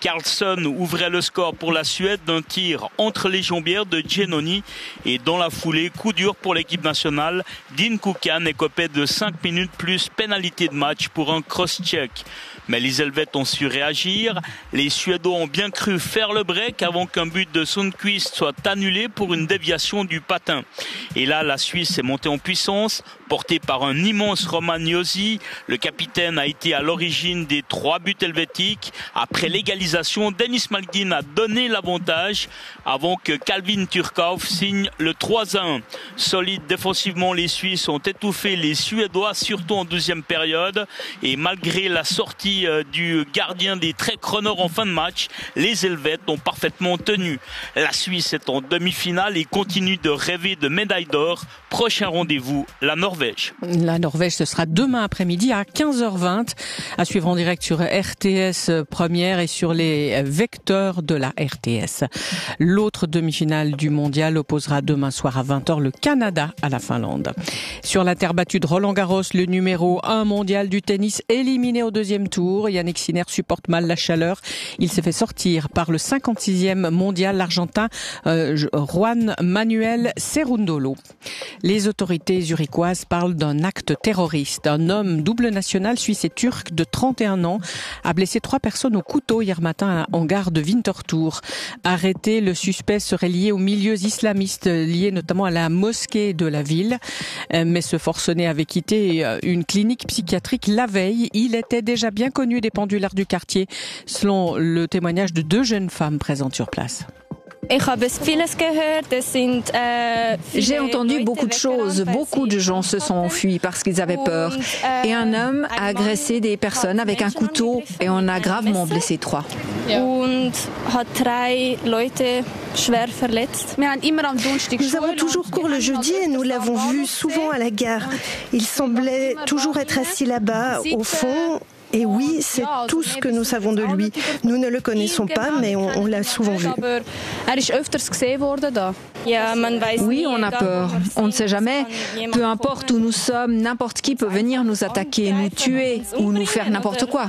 Carlsson ouvrait le score pour la Suède d'un tir entre les jambières de Giannoni et dans la foulée, coup dur pour l'équipe nationale. Dean Kukan écopait de 5 minutes plus pénalité de match pour un cross-check. Mais les Helvètes ont su réagir. Les Suédois ont bien cru faire le break avant qu'un but de Sundqvist soit annulé pour une déviation du patin. Et là, la Suisse est montée en puissance, portée par un immense Roman Josi. Le capitaine a été à l'origine des 3 buts helvétiques. Après l'égalisation, Dennis Malgin a donné l'avantage avant que Calvin Turkov signe le 3-1. Solides défensivement, les Suisses ont étouffé les Suédois, surtout en deuxième période. Et malgré la sortie du gardien des Trekroner en fin de match, les Helvètes ont parfaitement tenu. La Suisse est en demi-finale et continue de rêver de médaille d'or. Prochain rendez-vous, la Norvège. La Norvège, ce sera demain après-midi à 15h20, à suivre en direct sur RTS Première et sur les vecteurs de la RTS. L'autre demi-finale du mondial opposera demain soir à 20h le Canada à la Finlande. Sur la terre battue de Roland-Garros, le numéro 1 mondial du tennis éliminé au deuxième tour. Yannick Sinner supporte mal la chaleur. Il s'est fait sortir par le 56e mondial, l'Argentin Juan Manuel Cerundolo. Les autorités zurichoises parlent d'un acte terroriste. Un homme double national suisse et turc de 31 ans a blessé 3 personnes au couteau hier matin en gare de Winterthur. Arrêté, le suspect serait lié aux milieux islamistes, liés notamment à la mosquée de la ville. Mais ce forcené avait quitté une clinique psychiatrique la veille. Il était déjà bien connu des pendulaires du quartier, selon le témoignage de 2 jeunes femmes présentes sur place. J'ai entendu beaucoup de choses. Beaucoup de gens se sont enfuis parce qu'ils avaient peur. Et un homme a agressé des personnes avec un couteau et on a gravement blessé 3. Nous avons toujours cours le jeudi et nous l'avons vu souvent à la gare. Il semblait toujours être assis là-bas, au fond. Et oui, c'est tout ce que nous savons de lui. Nous ne le connaissons pas, mais on l'a souvent vu. Oui, on a peur. On ne sait jamais. Peu importe où nous sommes, n'importe qui peut venir nous attaquer, nous tuer ou nous faire n'importe quoi.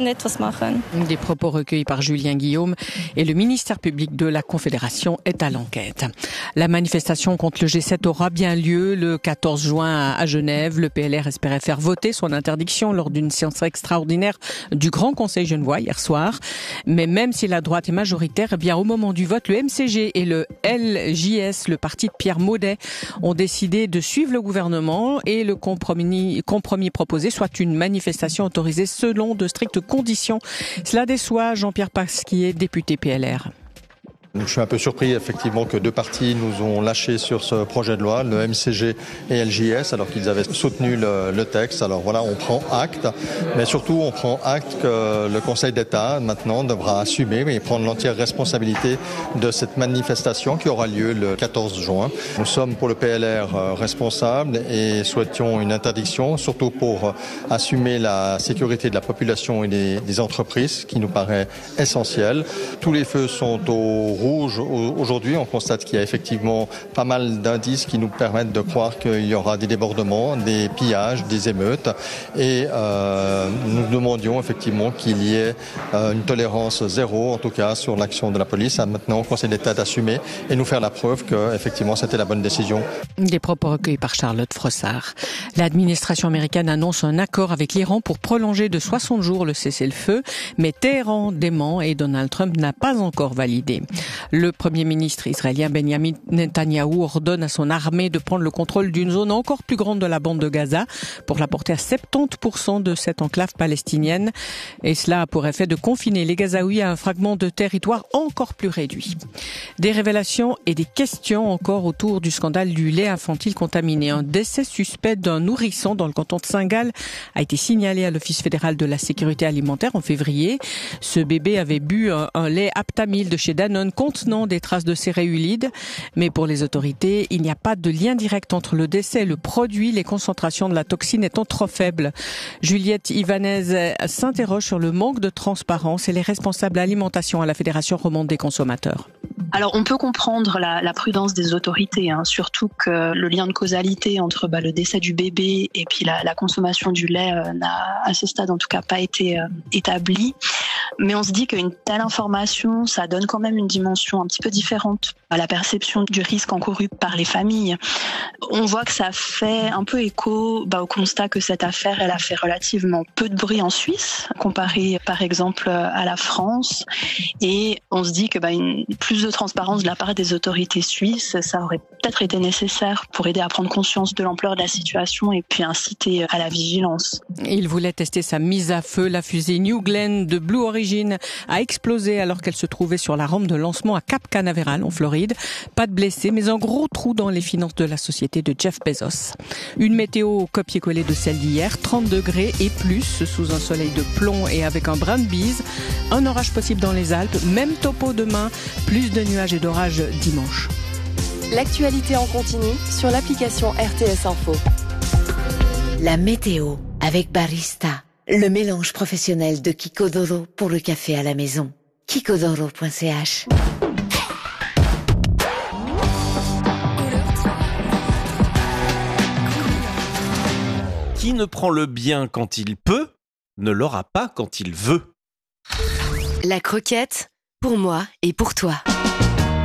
Des propos recueillis par Julien Guillaume et le ministère public de la Confédération est à l'enquête. La manifestation contre le G7 aura bien lieu le 14 juin à Genève. Le PLR espérait faire voter son interdiction lors d'une séance extraordinaire du Grand Conseil genevois hier soir. Mais même si la droite est majoritaire, eh bien au moment du vote, le MCG et le LJS, le parti de Pierre Maudet, ont décidé de suivre le gouvernement et le compromis proposé soit une manifestation autorisée selon de strictes conditions. Cela déçoit Jean-Pierre Pasquier, député PLR. Je suis un peu surpris effectivement que 2 partis nous ont lâchés sur ce projet de loi, le MCG et LJS, alors qu'ils avaient soutenu le texte. Alors voilà, on prend acte, mais surtout on prend acte que le Conseil d'État maintenant devra assumer et prendre l'entière responsabilité de cette manifestation qui aura lieu le 14 juin. Nous sommes pour le PLR responsables et souhaitions une interdiction, surtout pour assumer la sécurité de la population et des entreprises, qui nous paraît essentiel. Tous les feux sont au rouge aujourd'hui. On constate qu'il y a effectivement pas mal d'indices qui nous permettent de croire qu'il y aura des débordements, des pillages, des émeutes. Et nous demandions effectivement qu'il y ait une tolérance zéro, en tout cas sur l'action de la police. Maintenant, au Conseil d'État d'assumer et nous faire la preuve que effectivement c'était la bonne décision. Des propos recueillis par Charlotte Frossard. L'administration américaine annonce un accord avec l'Iran pour prolonger de 60 jours le cessez-le-feu, mais Téhéran dément et Donald Trump n'a pas encore validé. Le Premier ministre israélien Benjamin Netanyahou ordonne à son armée de prendre le contrôle d'une zone encore plus grande de la bande de Gaza pour la porter à 70% de cette enclave palestinienne. Et cela a pour effet de confiner les Gazaouis à un fragment de territoire encore plus réduit. Des révélations et des questions encore autour du scandale du lait infantile contaminé. Un décès suspect d'un nourrisson dans le canton de Saint-Gall a été signalé à l'Office fédéral de la sécurité alimentaire en février. Ce bébé avait bu un lait Aptamil de chez Danone contenant des traces de céréulides. Mais pour les autorités, il n'y a pas de lien direct entre le décès et le produit, les concentrations de la toxine étant trop faibles. Juliette Ivanez s'interroge sur le manque de transparence et les responsables alimentation à la Fédération romande des consommateurs. Alors, on peut comprendre la prudence des autorités, surtout que le lien de causalité entre le décès du bébé et puis la consommation du lait n'a, à ce stade en tout cas, pas été établi. Mais on se dit qu'une telle information, ça donne quand même une dimension un petit peu différente à la perception du risque encouru par les familles. On voit que ça fait un peu écho au constat que cette affaire, elle a fait relativement peu de bruit en Suisse, comparé par exemple à la France. Et on se dit que plus de transparence de la part des autorités suisses, ça aurait peut-être été nécessaire pour aider à prendre conscience de l'ampleur de la situation et puis inciter à la vigilance. Il voulait tester sa mise à feu. La fusée New Glenn de Blue Origin a explosé alors qu'elle se trouvait sur la rampe de lancement à Cap Canaveral en Floride. Pas de blessés, mais un gros trou dans les finances de la société de Jeff Bezos. Une météo copier-coller de celle d'hier, 30 degrés et plus, sous un soleil de plomb et avec un brin de bise. Un orage possible dans les Alpes, même topo demain, plus de nuages et d'orages dimanche. L'actualité en continu sur l'application RTS Info. La météo avec Barista, le mélange professionnel de Kikodoro pour le café à la maison. Kikodoro.ch. Qui ne prend le bien quand il peut, ne l'aura pas quand il veut. La croquette, pour moi et pour toi.